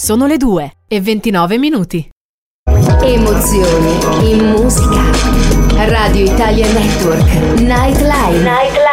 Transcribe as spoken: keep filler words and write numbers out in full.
Sono le due e ventinove minuti. Emozioni in musica. Radio Italia Network. Nightline. Nightline.